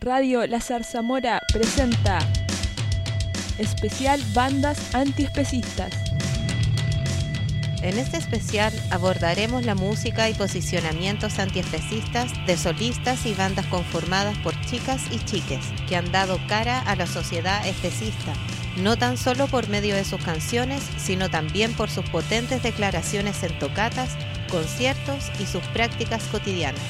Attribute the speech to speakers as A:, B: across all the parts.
A: Radio La Zarzamora presenta especial Bandas Antiespecistas.
B: En este especial abordaremos la música y posicionamientos antiespecistas de solistas y bandas conformadas por chicas y chiques que han dado cara a la sociedad especista, no tan solo por medio de sus canciones, sino también por sus potentes declaraciones en tocatas, conciertos y sus prácticas cotidianas.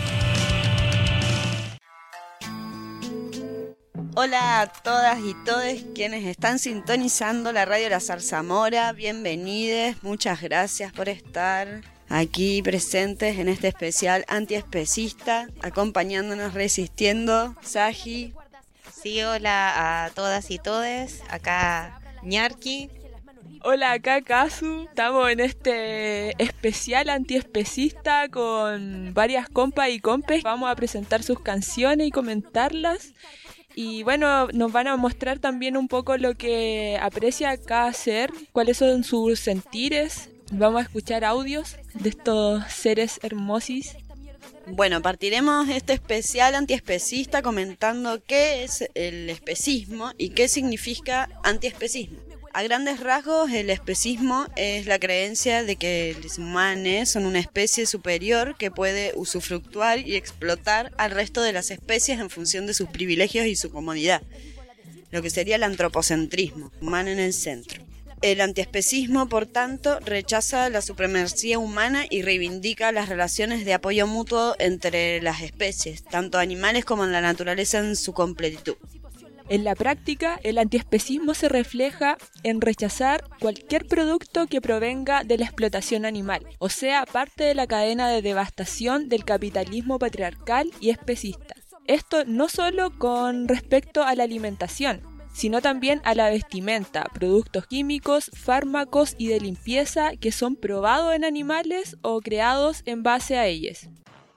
C: Hola a todas y todos quienes están sintonizando la radio La Zarzamora, bienvenidos, muchas gracias por estar aquí presentes en este especial antiespecista, acompañándonos, resistiendo, Saji.
B: Sí, hola a todas y todes, acá Ñarki.
A: Hola, acá Kazu, estamos en este especial antiespecista con varias compas y compes, vamos a presentar sus canciones y comentarlas. Y bueno, nos van a mostrar también un poco lo que aprecia cada ser, cuáles son sus sentires. Vamos a escuchar audios de estos seres hermosis.
C: Bueno, partiremos este especial antiespecista comentando qué es el especismo y qué significa antiespecismo. A grandes rasgos, el especismo es la creencia de que los humanos son una especie superior que puede usufructuar y explotar al resto de las especies en función de sus privilegios y su comodidad, lo que sería el antropocentrismo, humano en el centro. El antiespecismo, por tanto, rechaza la supremacía humana y reivindica las relaciones de apoyo mutuo entre las especies, tanto animales como en la naturaleza en su completitud.
A: En la práctica, el antiespecismo se refleja en rechazar cualquier producto que provenga de la explotación animal, o sea, parte de la cadena de devastación del capitalismo patriarcal y especista. Esto no solo con respecto a la alimentación, sino también a la vestimenta, productos químicos, fármacos y de limpieza que son probados en animales o creados en base a ellos.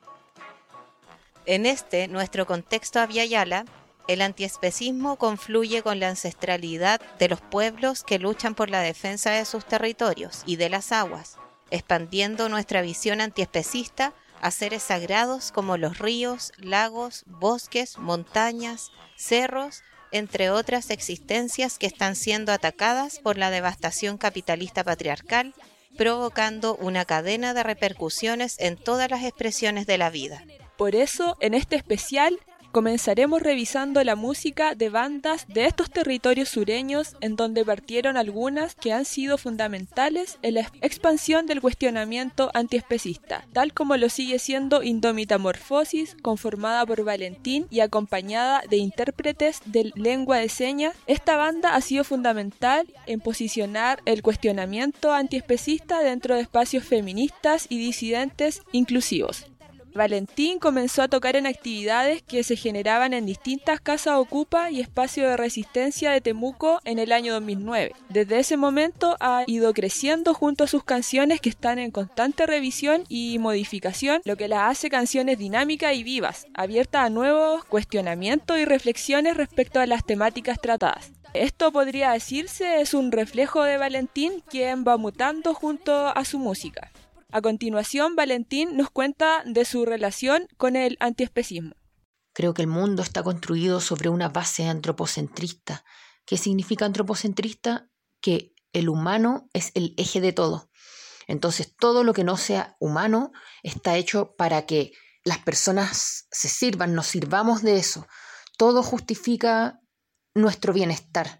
B: En nuestro contexto aviala, el antiespecismo confluye con la ancestralidad de los pueblos que luchan por la defensa de sus territorios y de las aguas, expandiendo nuestra visión antiespecista a seres sagrados como los ríos, lagos, bosques, montañas, cerros, entre otras existencias que están siendo atacadas por la devastación capitalista patriarcal, provocando una cadena de repercusiones en todas las expresiones de la vida.
A: Por eso, en este especial, comenzaremos revisando la música de bandas de estos territorios sureños en donde partieron algunas que han sido fundamentales en la expansión del cuestionamiento antiespecista, tal como lo sigue siendo Indómita Morfosis, conformada por Valentín y acompañada de intérpretes de lengua de señas. Esta banda ha sido fundamental en posicionar el cuestionamiento antiespecista dentro de espacios feministas y disidentes inclusivos. Valentín comenzó a tocar en actividades que se generaban en distintas casas ocupa y espacios de resistencia de Temuco en el año 2009. Desde ese momento ha ido creciendo junto a sus canciones que están en constante revisión y modificación, lo que las hace canciones dinámicas y vivas, abiertas a nuevos cuestionamientos y reflexiones respecto a las temáticas tratadas. Esto podría decirse es un reflejo de Valentín, quien va mutando junto a su música. A continuación, Valentín nos cuenta de su relación con el antiespecismo.
D: Creo que el mundo está construido sobre una base antropocentrista. ¿Qué significa antropocentrista? Que el humano es el eje de todo. Entonces, todo lo que no sea humano está hecho para que las personas se sirvan, nos sirvamos de eso. Todo justifica nuestro bienestar.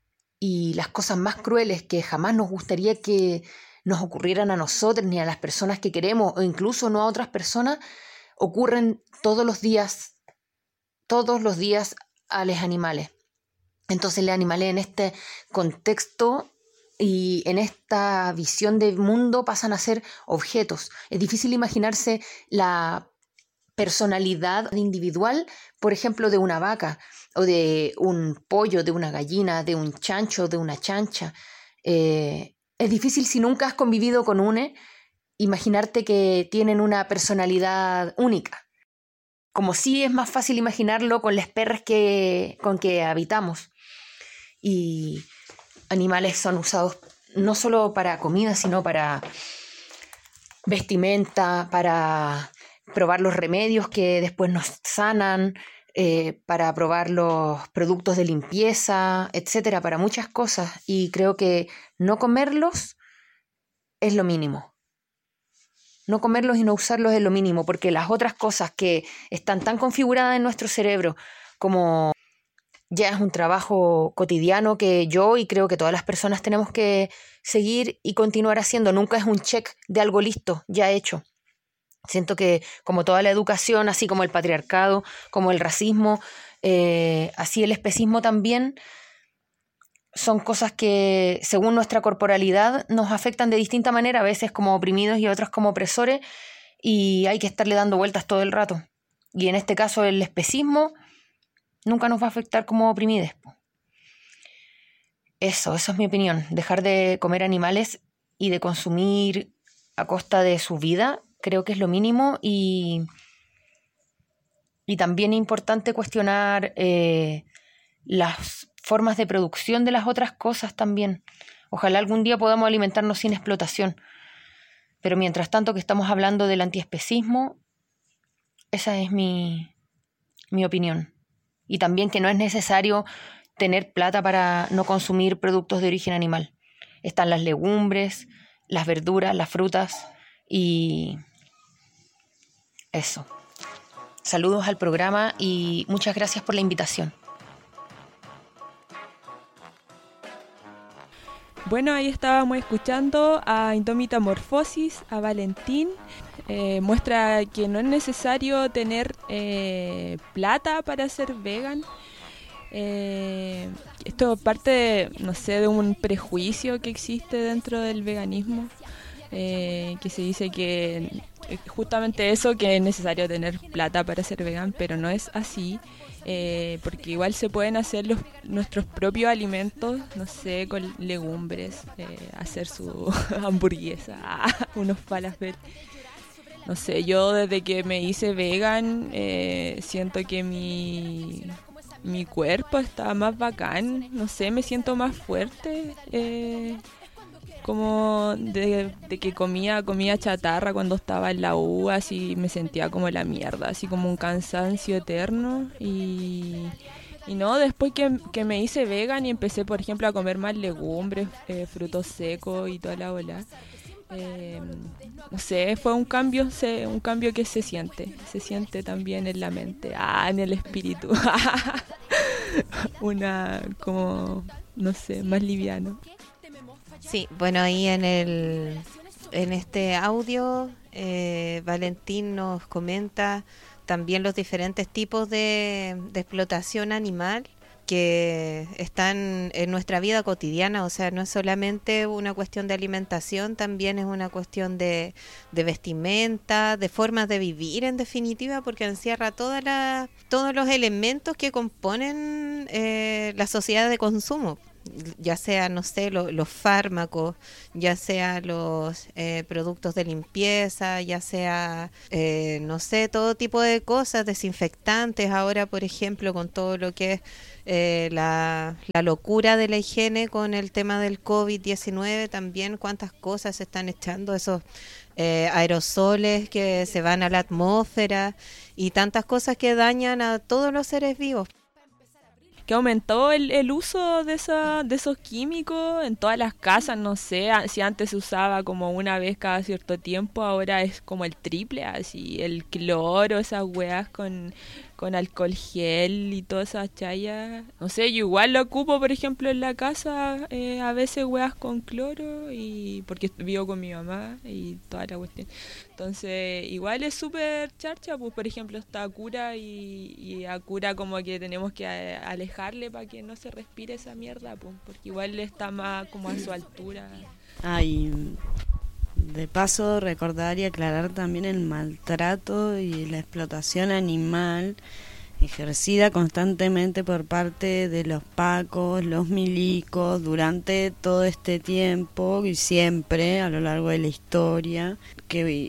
D: Y las cosas más crueles que jamás nos gustaría que nos ocurrieran a nosotros ni a las personas que queremos o incluso no a otras personas, ocurren todos los días a los animales. Entonces los animales en este contexto y en esta visión del mundo pasan a ser objetos. Es difícil imaginarse la personalidad individual, por ejemplo, de una vaca o de un pollo, de una gallina, de un chancho, de una chancha. Es difícil si nunca has convivido con imaginarte que tienen una personalidad única. Como sí es más fácil imaginarlo con las perras con que habitamos. Y animales son usados no solo para comida, sino para vestimenta, para probar los remedios que después nos sanan, para probar los productos de limpieza, etcétera, para muchas cosas. Y creo que no comerlos es lo mínimo. No comerlos y no usarlos es lo mínimo, porque las otras cosas que están tan configuradas en nuestro cerebro, como ya es un trabajo cotidiano que yo y creo que todas las personas tenemos que seguir y continuar haciendo. Nunca es un check de algo listo, ya hecho. Siento que como toda la educación, así como el patriarcado, como el racismo, así el especismo también, son cosas que según nuestra corporalidad nos afectan de distinta manera, a veces como oprimidos y otras como opresores, y hay que estarle dando vueltas todo el rato. Y en este caso el especismo nunca nos va a afectar como oprimides. Eso es mi opinión. Dejar de comer animales y de consumir a costa de su vida, creo que es lo mínimo, y también es importante cuestionar las formas de producción de las otras cosas también. Ojalá algún día podamos alimentarnos sin explotación. Pero mientras tanto que estamos hablando del antiespecismo, esa es mi opinión. Y también que no es necesario tener plata para no consumir productos de origen animal. Están las legumbres, las verduras, las frutas y eso. Saludos al programa y muchas gracias por la invitación.
A: Bueno, ahí estábamos escuchando a Indómita Morfosis, a Valentín. Muestra que no es necesario tener plata para ser vegan. Esto parte de, no sé, de un prejuicio que existe dentro del veganismo, que se dice que justamente eso, que es necesario tener plata para ser vegan, pero no es así. Porque igual se pueden hacer nuestros propios alimentos, no sé, con legumbres, hacer su hamburguesa, unos falafel. No sé, yo desde que me hice vegan siento que mi cuerpo está más bacán, no sé, me siento más fuerte, como de que comía chatarra cuando estaba en la U, así me sentía como la mierda, así como un cansancio eterno. Y no, después que me hice vegan y empecé, por ejemplo, a comer más legumbres, frutos secos y toda la bola, no sé, fue un cambio que se siente también en la mente, en el espíritu. Como, no sé, más liviano.
B: Sí, bueno, ahí en este audio Valentín nos comenta también los diferentes tipos de explotación animal que están en nuestra vida cotidiana. O sea, no es solamente una cuestión de alimentación, también es una cuestión de vestimenta, de formas de vivir en definitiva, porque encierra todos los elementos que componen la sociedad de consumo. Ya sea, no sé, los fármacos, ya sea los productos de limpieza, ya sea, no sé, todo tipo de cosas, desinfectantes. Ahora, por ejemplo, con todo lo que es la locura de la higiene con el tema del COVID-19, también cuántas cosas se están echando, esos aerosoles que se van a la atmósfera y tantas cosas que dañan a todos los seres vivos.
A: Que aumentó el uso de esos químicos en todas las casas, no sé, si antes se usaba como una vez cada cierto tiempo, ahora es como el triple, así, el cloro, esas weas con alcohol gel y todas esas chayas. No sé, yo igual lo ocupo, por ejemplo, en la casa, a veces weas con cloro, y porque vivo con mi mamá y toda la cuestión. Entonces, igual es súper charcha, pues, por ejemplo, está Cura y a Cura como que tenemos que alejarle para que no se respire esa mierda, pues, porque igual está más como a su altura.
C: Y de paso recordar y aclarar también el maltrato y la explotación animal ejercida constantemente por parte de los pacos, los milicos, durante todo este tiempo y siempre a lo largo de la historia, que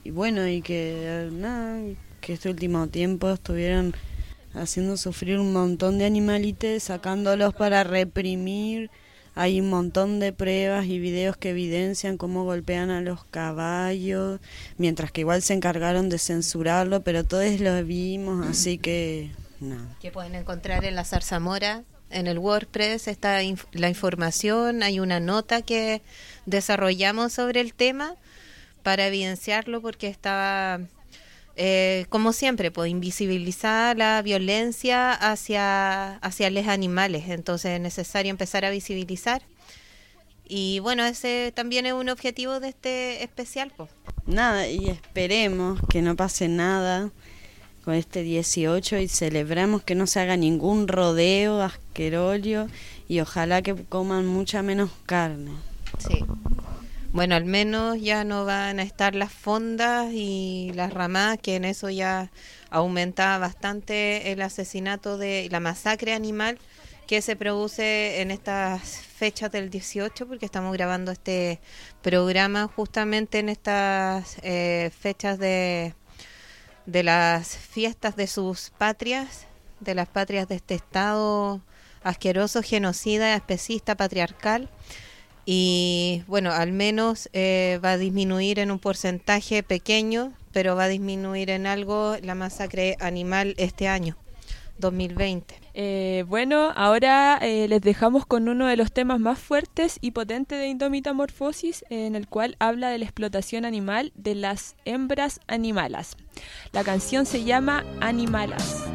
C: este último tiempo estuvieron haciendo sufrir un montón de animalites, sacándolos para reprimir. Hay un montón de pruebas y videos que evidencian cómo golpean a los caballos, mientras que igual se encargaron de censurarlo, pero todos lo vimos, así que nada.
B: Que pueden encontrar en la Zarzamora, en el WordPress está la información, hay una nota que desarrollamos sobre el tema para evidenciarlo, porque estaba, como siempre, pues invisibilizar la violencia hacia los animales, entonces es necesario empezar a visibilizar. Y bueno, ese también es un objetivo de este especial, pues.
C: Nada, y esperemos que no pase nada con este 18 y celebramos que no se haga ningún rodeo asqueroso y ojalá que coman mucha menos carne.
B: Sí. Bueno, al menos ya no van a estar las fondas y las ramadas, que en eso ya aumenta bastante el asesinato y la masacre animal que se produce en estas fechas del 18, porque estamos grabando este programa justamente en estas fechas de las fiestas de sus patrias, de las patrias de este Estado asqueroso, genocida, especista, patriarcal. Y bueno, al menos va a disminuir en un porcentaje pequeño, pero va a disminuir en algo la masacre animal este año, 2020.
A: Bueno, ahora les dejamos con uno de los temas más fuertes y potentes de Indómita Morfosis, en el cual habla de la explotación animal de las hembras animalas. La canción se llama Animalas.